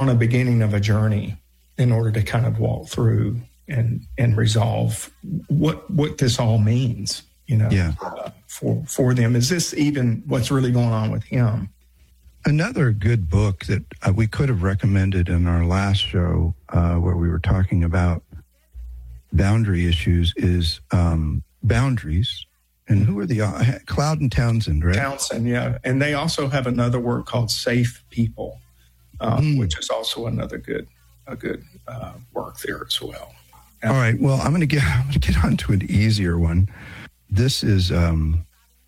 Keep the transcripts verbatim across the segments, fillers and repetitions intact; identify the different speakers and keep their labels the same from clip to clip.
Speaker 1: on a beginning of a journey in order to kind of walk through and and resolve what what this all means, you know,
Speaker 2: yeah.
Speaker 1: uh, for for them. Is this even what's really going on with him?
Speaker 2: Another good book that uh, we could have recommended in our last show, uh, where we were talking about boundary issues, is um, Boundaries. And who are the uh, Cloud and Townsend, right?
Speaker 1: Townsend, yeah. And they also have another work called Safe People, um, mm. which is also another good a good uh, work there as well.
Speaker 2: All right. Well, I'm going to get I'm going to get on to an easier one. This is um,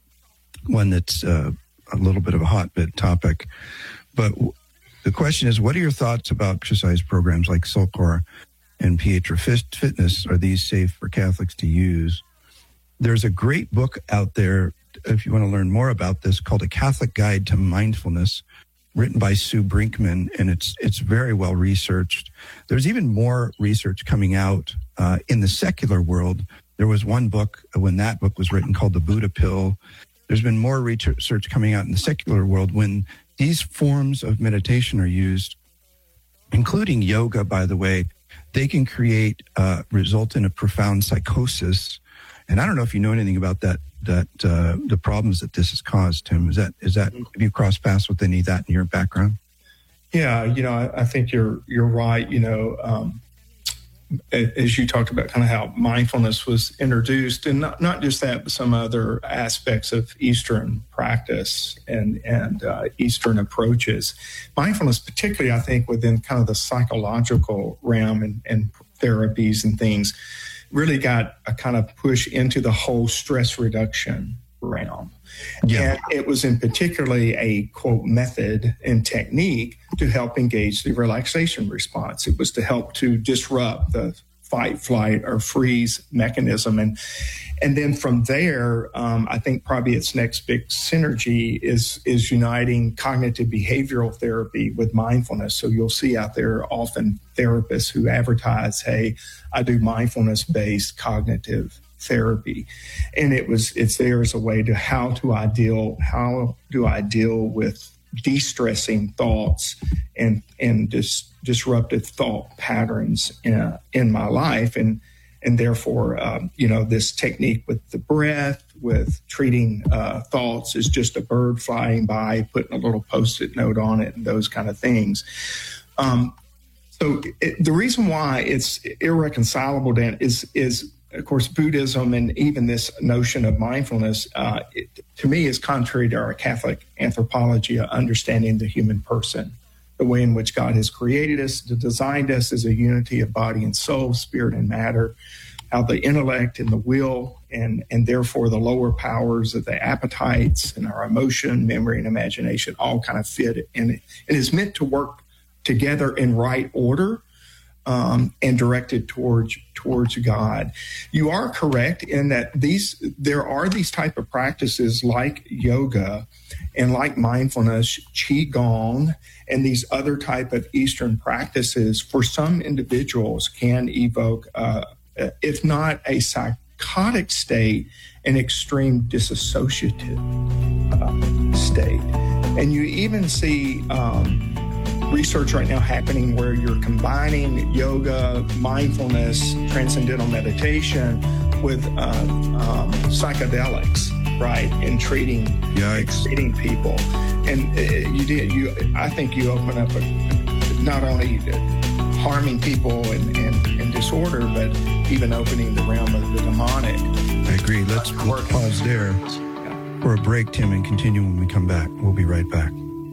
Speaker 2: one that's uh, a little bit of a hotbed topic, but w- the question is, what are your thoughts about exercise programs like Soulcore and Pietra Fitness? Are these safe for Catholics to use? There's a great book out there, if you want to learn more about this, called A Catholic Guide to Mindfulness, written by Sue Brinkman, and it's it's very well researched. There's even more research coming out uh, in the secular world. There was one book when that book was written called The Buddha Pill. There's been more research coming out in the secular world when these forms of meditation are used, including yoga, by the way. They can create, uh, result in a profound psychosis. And I don't know if you know anything about that, that uh, the problems that this has caused, Tim. Is that, is that, have you crossed paths with any of that in your background?
Speaker 1: Yeah, you know, I, I think you're you're right. You know, um, as you talked about kind of how mindfulness was introduced, and not, not just that, but some other aspects of Eastern practice and, and uh, Eastern approaches. Mindfulness, particularly, I think, within kind of the psychological realm and, and therapies and things, really got a kind of push into the whole stress reduction realm. Yeah. And it was in particularly a, quote, method and technique to help engage the relaxation response. It was to help to disrupt the fight, flight, or freeze mechanism. And and then from there, um, I think probably its next big synergy is, is uniting cognitive behavioral therapy with mindfulness. So you'll see out there often therapists who advertise, hey, I do mindfulness-based cognitive therapy. And it was it's there as a way to how to I deal how do I deal with de-stressing thoughts and and dis, disruptive thought patterns in, in my life. And and therefore, um, you know, this technique with the breath, with treating uh, thoughts as just a bird flying by, putting a little Post-it note on it and those kind of things. Um, so it, the reason why it's irreconcilable, Dan, is is of course, Buddhism and even this notion of mindfulness, uh, it, to me, is contrary to our Catholic anthropology of understanding the human person, the way in which God has created us, designed us as a unity of body and soul, spirit and matter, how the intellect and the will and, and therefore the lower powers of the appetites and our emotion, memory, and imagination all kind of fit. And it, it is meant to work together in right order. Um, and directed towards towards God. You are correct in that these there are these type of practices like yoga and like mindfulness, qigong, and these other type of Eastern practices for some individuals can evoke, uh, if not a psychotic state, an extreme disassociative uh, state. And you even see um, research right now happening where you're combining yoga, mindfulness, transcendental meditation with uh, um, psychedelics, right, in treating, treating people. And uh, you did, you. I think you open up a, not only harming people and, and, and disorder, but even opening the realm of the demonic.
Speaker 2: I agree. Let's we'll pause there for a break, Tim, and continue when we come back. We'll be right back.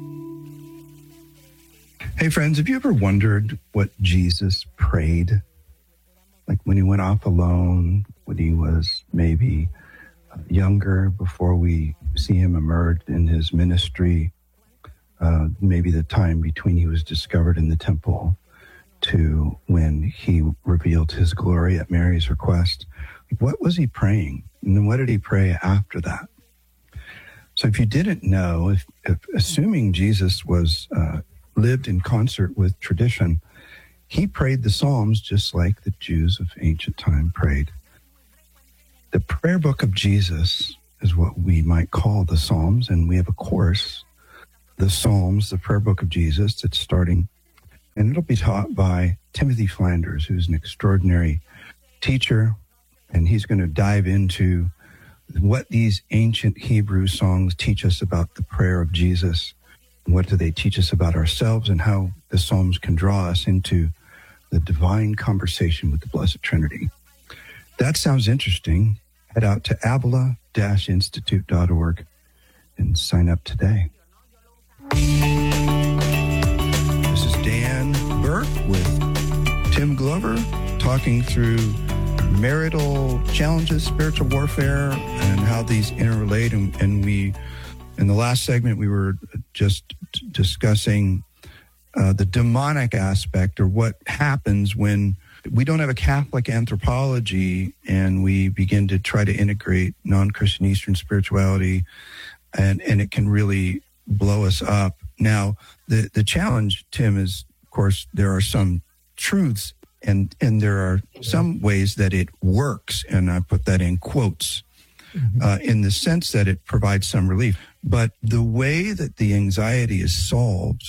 Speaker 2: Hey, friends, have you ever wondered what Jesus prayed? Like when he went off alone, when he was maybe younger, before we see him emerge in his ministry, uh, maybe the time between he was discovered in the temple to when he revealed his glory at Mary's request. What was he praying? And then what did he pray after that? So if you didn't know, if, if assuming Jesus was... Uh, lived in concert with tradition, he prayed the Psalms just like the Jews of ancient time prayed. The prayer book of Jesus is what we might call the Psalms, and we have a course, the Psalms, the prayer book of Jesus, that's starting and it'll be taught by Timothy Flanders, who's an extraordinary teacher, and he's going to dive into what these ancient Hebrew songs teach us about the prayer of Jesus. What do they teach us about ourselves, and how the Psalms can draw us into the divine conversation with the Blessed Trinity. That sounds interesting. Head out to avila dash institute dot org and sign up today. This is Dan Burke with Tim Glover talking through marital challenges, spiritual warfare, and how these interrelate. And, and we, in the last segment, we were just discussing uh, the demonic aspect, or what happens when we don't have a Catholic anthropology and we begin to try to integrate non-Christian Eastern spirituality, and, and it can really blow us up. Now, the, the challenge, Tim, is, of course, there are some truths and, and there are some ways that it works, and I put that in quotes, mm-hmm. uh, in the sense that it provides some relief. But the way that the anxiety is solved,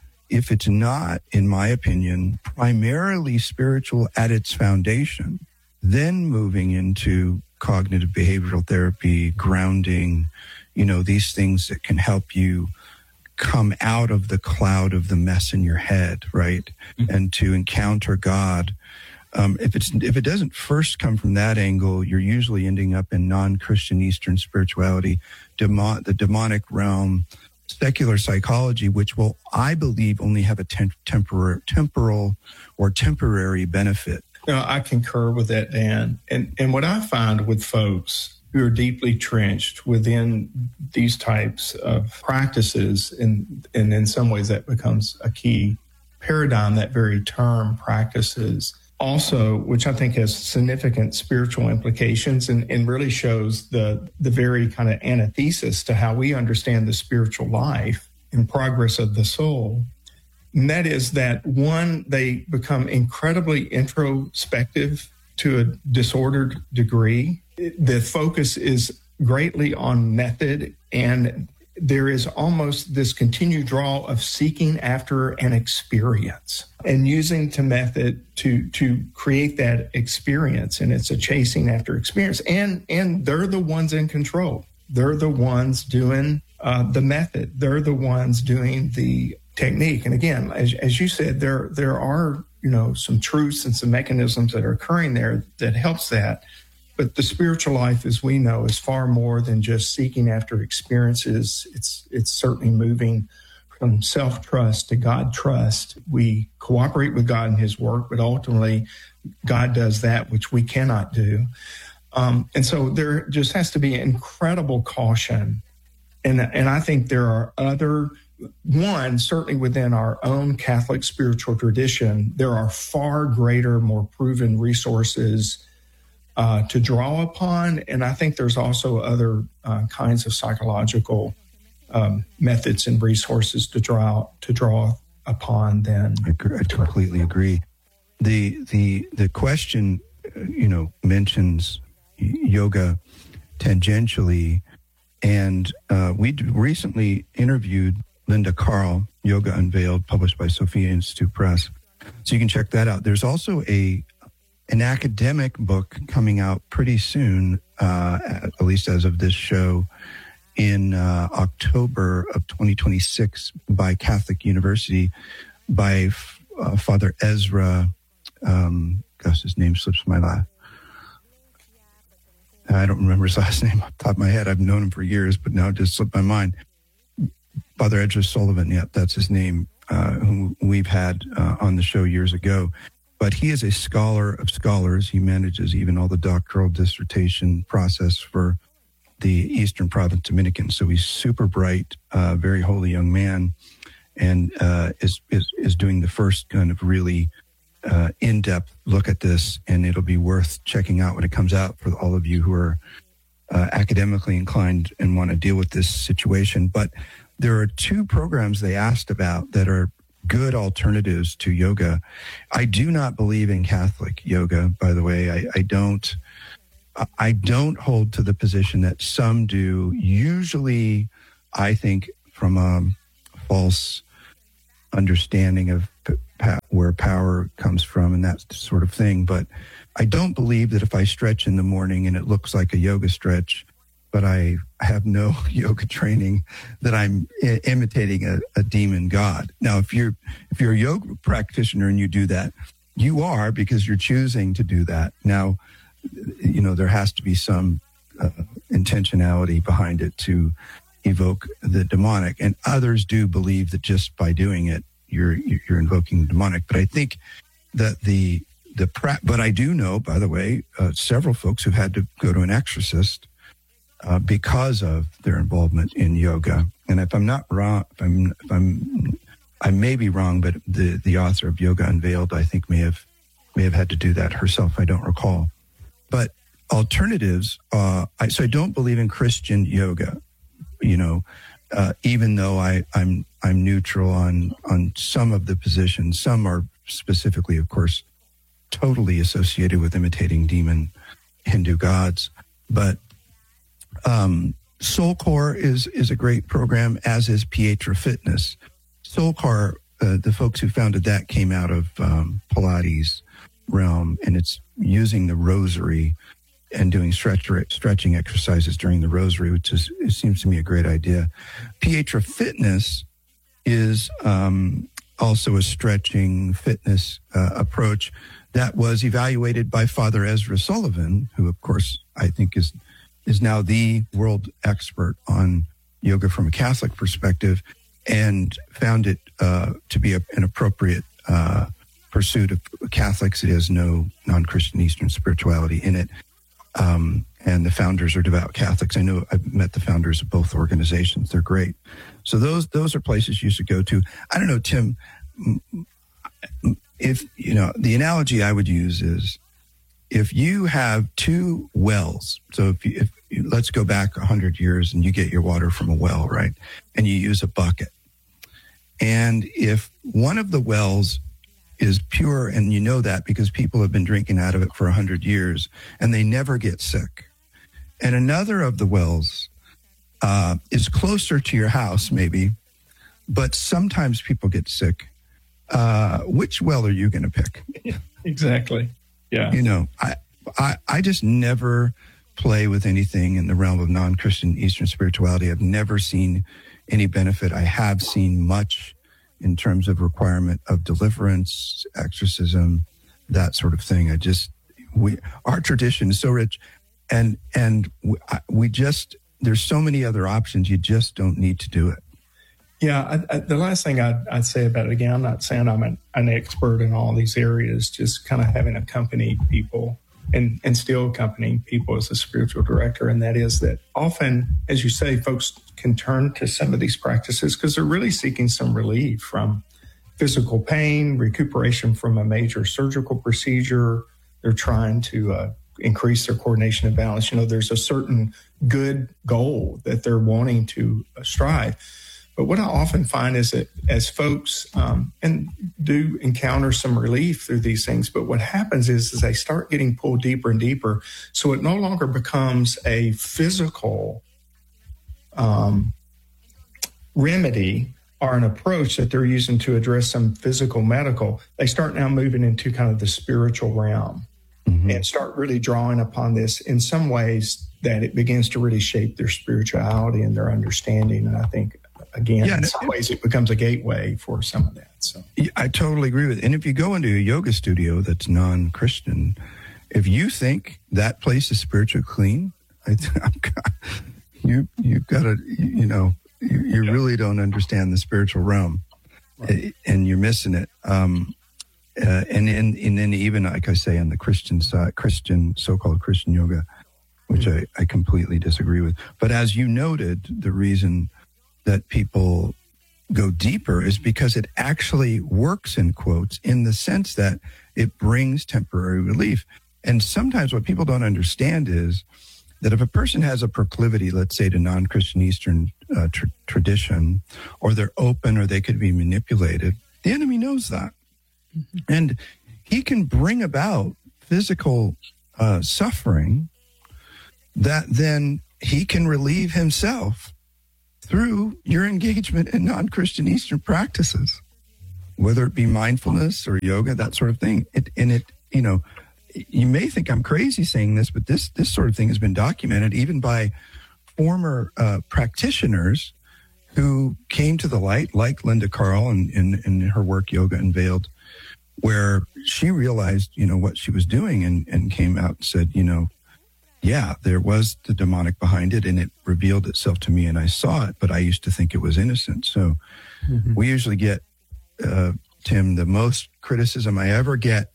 Speaker 2: if it's not, in my opinion, primarily spiritual at its foundation, then moving into cognitive behavioral therapy, grounding, you know, these things that can help you come out of the cloud of the mess in your head, right? Mm-hmm. And to encounter God. Um, if it's if it doesn't first come from that angle, you're usually ending up in non-Christian Eastern spirituality, demon, the demonic realm, secular psychology, which will, I believe, only have a tem- temporary, temporal or temporary benefit.
Speaker 1: No, I concur with that, Dan. And and what I find with folks who are deeply trenched within these types of practices, and, and in some ways that becomes a key paradigm, that very term, practices, also, which I think has significant spiritual implications and, and really shows the, the very kind of antithesis to how we understand the spiritual life and progress of the soul. And that is that, one, they become incredibly introspective to a disordered degree. The focus is greatly on method, and there is almost this continued draw of seeking after an experience and using to method to to create that experience. And it's a chasing after experience. And and they're the ones in control. They're the ones doing uh, the method. They're the ones doing the technique. And again, as, as you said, there there are, you know, some truths and some mechanisms that are occurring there that helps that. But the spiritual life, as we know, is far more than just seeking after experiences. It's it's certainly moving from self-trust to God-trust. We cooperate with God in his work, but ultimately God does that which we cannot do. Um, and so there just has to be incredible caution. And, and I think there are other, one, certainly within our own Catholic spiritual tradition, there are far greater, more proven resources Uh, to draw upon. And I think there's also other uh, kinds of psychological um, methods and resources to draw to draw upon then.
Speaker 2: I, I completely agree. The the the question, you know, mentions yoga tangentially, and uh, we recently interviewed Linda Carl, Yoga Unveiled, published by Sophia Institute Press. So you can check that out. There's also a an academic book coming out pretty soon, uh, at least as of this show, in uh, October of twenty twenty-six by Catholic University by uh, Father Ezra. Um, gosh, his name slips my last. I don't remember his last name off the top of my head. I've known him for years, but now it just slipped my mind. Father Ezra Sullivan, yeah, that's his name, uh, whom we've had uh, on the show years ago. But he is a scholar of scholars. He manages even all the doctoral dissertation process for the Eastern Province Dominican. So he's super bright, uh, very holy young man, and uh, is, is is doing the first kind of really uh, in-depth look at this. And it'll be worth checking out when it comes out for all of you who are uh, academically inclined and want to deal with this situation. But there are two programs they asked about that are good alternatives to yoga. I do not believe in Catholic yoga, by the way. I, I don't I don't hold to the position that some do. Usually, I think from a false understanding of pa- where power comes from and that sort of thing. But I don't believe that if I stretch in the morning and it looks like a yoga stretch, but I have no yoga training, that I'm I- imitating a, a demon god. Now, if you're if you're a yoga practitioner and you do that, you are, because you're choosing to do that. Now, you know, there has to be some uh, intentionality behind it to evoke the demonic, and others do believe that just by doing it, you're you're invoking the demonic. But I think that the the pra- but I do know, by the way, uh, several folks who've had to go to an exorcist uh, because of their involvement in yoga. And if I'm not wrong, if I'm if I'm I may be wrong, but the the author of Yoga Unveiled, I think, may have may have had to do that herself. I don't recall. But alternatives, uh, I, so I don't believe in Christian yoga. You know, uh, even though I, I'm I'm neutral on on some of the positions. Some are specifically, of course, totally associated with imitating demon Hindu gods. But um, Soulcore is is a great program, as is Pietra Fitness. Soulcore, uh, the folks who founded that came out of um, Pilates realm, and it's using the rosary and doing stretch, stretching exercises during the rosary, which is, it seems to me a great idea. Pietra Fitness is um, also a stretching fitness uh, approach that was evaluated by Father Ezra Sullivan, who, of course, I think is is now the world expert on yoga from a Catholic perspective, and found it uh, to be a, an appropriate uh, pursuit of Catholics. It has no non-Christian Eastern spirituality in it. Um, and the founders are devout Catholics. I know I've met the founders of both organizations. They're great. So those those are places you should go to. I don't know, Tim, if, you know, the analogy I would use is if you have two wells. So if, you, if you, let's go back one hundred years and you get your water from a well, right? And you use a bucket. And if one of the wells is pure, and you know that because people have been drinking out of it for one hundred years, and they never get sick. And another of the wells uh, is closer to your house, maybe, but sometimes people get sick. Uh, which well are you going to pick?
Speaker 1: Yeah, exactly. Yeah.
Speaker 2: You know, I, I, I just never play with anything in the realm of non-Christian Eastern spirituality. I've never seen any benefit. I have seen much in terms of requirement of deliverance, exorcism, that sort of thing. I just, we, our tradition is so rich, and and we, we just, there's so many other options. You just don't need to do it.
Speaker 1: Yeah, I, I, the last thing I'd, I'd say about it, again, I'm not saying I'm an, an expert in all these areas, just kind of having accompanied people and, and still accompanying people as a spiritual director. And that is that often, as you say, folks can turn to some of these practices because they're really seeking some relief from physical pain, recuperation from a major surgical procedure. They're trying to uh, increase their coordination and balance. You know, there's a certain good goal that they're wanting to uh, strive. But what I often find is that as folks um, and do encounter some relief through these things, but what happens is, is they start getting pulled deeper and deeper. So it no longer becomes a physical um, remedy or an approach that they're using to address some physical medical. They start now moving into kind of the spiritual realm mm-hmm. and start really drawing upon this in some ways that it begins to really shape their spirituality and their understanding. And I think, again, yeah, in some ways it becomes a gateway for some of that. So
Speaker 2: I totally agree with it. And if you go into a yoga studio that's non-Christian, if you think that place is spiritually clean, I th- you, you've got to, you know, you, you yeah. really don't understand the spiritual realm right. and you're missing it. Um, uh, and, and, and then even, like I say, on the Christian side, Christian, so-called Christian yoga, which mm-hmm. I, I completely disagree with. But as you noted, the reason that people go deeper is because it actually works, in quotes, in the sense that it brings temporary relief. And sometimes what people don't understand is that if a person has a proclivity, let's say, to non-Christian Eastern uh, tr- tradition, or they're open or they could be manipulated, the enemy knows that. Mm-hmm. And he can bring about physical uh, suffering that then he can relieve himself through your engagement in non-Christian Eastern practices. whether it be mindfulness or yoga, that sort of thing. It, and it, you know, you may think I'm crazy saying this, but this this sort of thing has been documented even by former uh, practitioners who came to the light, like Linda Carl in, in, in her work, Yoga Unveiled, where she realized, you know, what she was doing and, and came out and said, you know, yeah, there was the demonic behind it and it revealed itself to me and I saw it, but I used to think it was innocent. So mm-hmm. we usually get, uh, Tim, the most criticism I ever get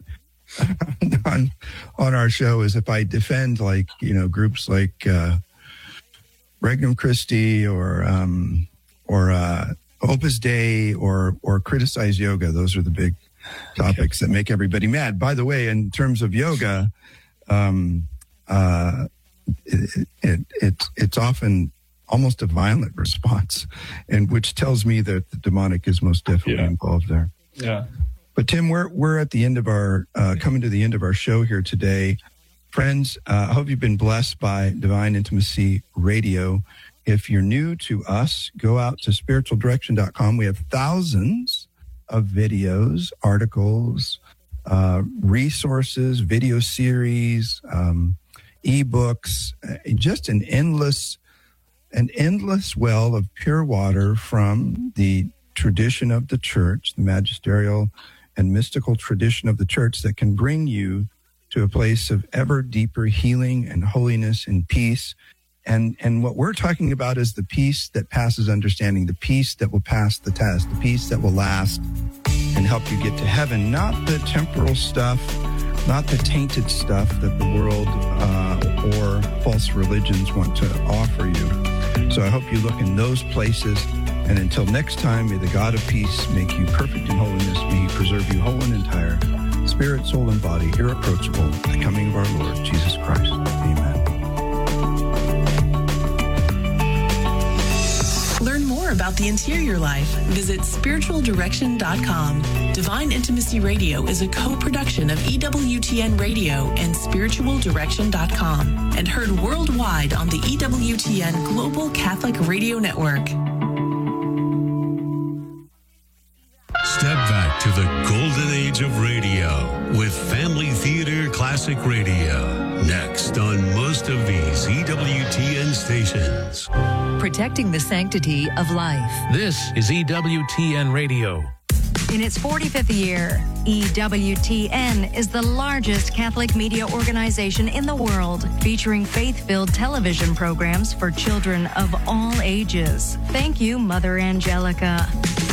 Speaker 2: on on our show is if I defend, like, you know, groups like uh, Regnum Christi or um, or uh, Opus Dei or or criticize yoga. Those are the big topics okay. that make everybody mad. By the way, in terms of yoga, um, uh, it, it, it it's often almost a violent response, and which tells me that the demonic is most definitely yeah. involved there.
Speaker 1: Yeah.
Speaker 2: But Tim, we're we're at the end of our uh, coming to the end of our show here today, friends. Uh, I hope you've been blessed by Divine Intimacy Radio. If you're new to us, go out to spiritual direction dot com. We have thousands of videos, articles, uh, resources, video series, um, ebooks, uh, just an endless, an endless well of pure water from the tradition of the church, the magisterial and mystical tradition of the church that can bring you to a place of ever deeper healing and holiness and peace. And and what we're talking about is the peace that passes understanding, the peace that will pass the test, the peace that will last and help you get to heaven, not the temporal stuff, not the tainted stuff that the world uh, or false religions want to offer you. So I hope you look in those places. And until next time, may the God of peace make you perfect in holiness. May he preserve you whole and entire, spirit, soul, and body, irreproachable, at the coming of our Lord Jesus Christ. Amen.
Speaker 3: Learn more about the interior life. Visit spiritual direction dot com. Divine Intimacy Radio is a co-production of E W T N Radio and spiritual direction dot com and heard worldwide on the E W T N Global Catholic Radio Network.
Speaker 4: Step back to the golden age of radio with Family Theater Classic Radio. Next on most of these E W T N stations.
Speaker 5: Protecting the sanctity of life.
Speaker 6: This is E W T N Radio.
Speaker 5: In its forty-fifth year, E W T N is the largest Catholic media organization in the world, featuring faith-filled television programs for children of all ages. Thank you, Mother Angelica.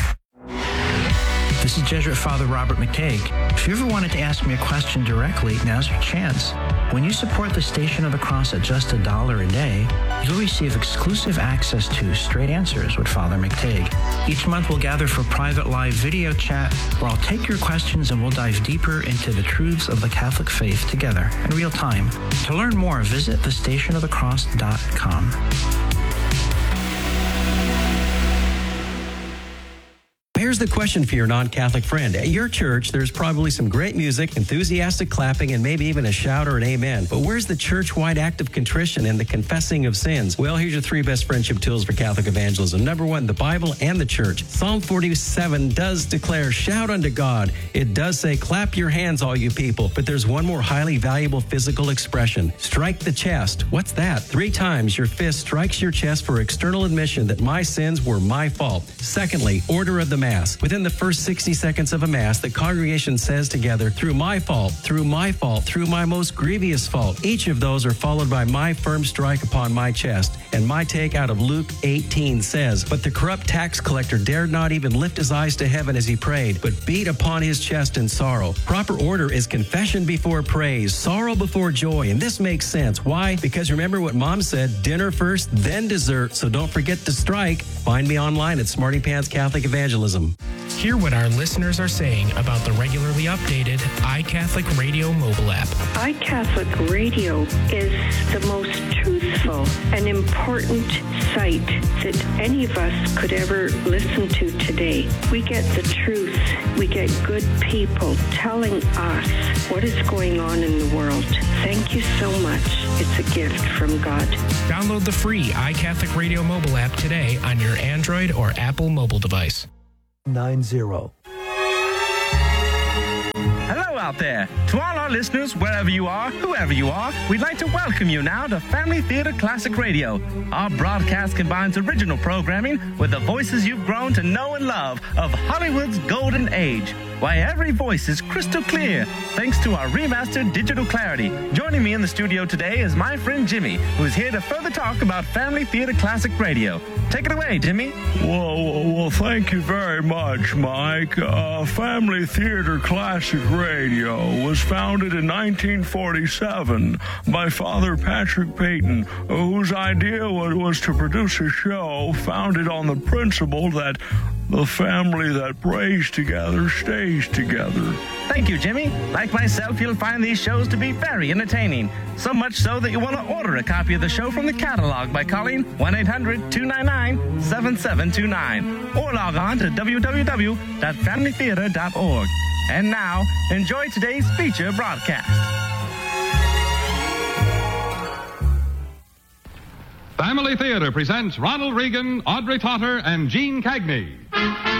Speaker 7: This is Jesuit Father Robert McTague. If you ever wanted to ask me a question directly, now's your chance. When you support the Station of the Cross at just a dollar a day, you'll receive exclusive access to Straight Answers with Father McTague. Each month we'll gather for private live video chat where I'll take your questions and we'll dive deeper into the truths of the Catholic faith together in real time. To learn more, visit the station of the cross dot com.
Speaker 8: Here's the question for your non-Catholic friend. At your church, there's probably some great music, enthusiastic clapping, and maybe even a shout or an amen. But where's the church-wide act of contrition and the confessing of sins? Well, here's your three best friendship tools for Catholic evangelism. Number one, the Bible and the church. Psalm forty-seven does declare, shout unto God. It does say, clap your hands, all you people. But there's one more highly valuable physical expression. Strike the chest. What's that? Three times your fist strikes your chest for external admission that my sins were my fault. Secondly, order of the Mass. Within the first sixty seconds of a Mass, the congregation says together, through my fault, through my fault, through my most grievous fault. Each of those are followed by my firm strike upon my chest. And my take out of Luke eighteen says, but the corrupt tax collector dared not even lift his eyes to heaven as he prayed, but beat upon his chest in sorrow. Proper order is confession before praise, sorrow before joy. And this makes sense. Why? Because remember what Mom said, dinner first, then dessert. So don't forget to strike. Find me online at Smarty Pants Catholic Evangelism.
Speaker 9: Hear what our listeners are saying about the regularly updated iCatholic Radio mobile app.
Speaker 10: iCatholic Radio is the most truthful and important site that any of us could ever listen to today. We get the truth. We get good people telling us what is going on in the world. Thank you so much. It's a gift from God.
Speaker 9: Download the free iCatholic Radio mobile app today on your Android or Apple mobile device.
Speaker 11: nine zero. out there. To all our listeners, wherever you are, whoever you are, we'd like to welcome you now to Family Theater Classic Radio. Our broadcast combines original programming with the voices you've grown to know and love of Hollywood's golden age. Why, every voice is crystal clear thanks to our remastered digital clarity. Joining me in the studio today is my friend Jimmy, who is here to further talk about Family Theater Classic Radio. Take it away, Jimmy.
Speaker 12: Well, well, thank you very much, Mike. Uh, Family Theater Classic Radio was founded in nineteen forty-seven by Father Patrick Peyton, whose idea was, was to produce a show founded on the principle that the family that prays together stays together.
Speaker 11: Thank you, Jimmy. Like myself, you'll find these shows to be very entertaining. So much so that you want to order a copy of the show from the catalog by calling one eight hundred two nine nine seven seven two nine or log on to w w w dot family theater dot org. And now, enjoy today's feature broadcast.
Speaker 13: Family Theater presents Ronald Reagan, Audrey Totter, and Gene Cagney.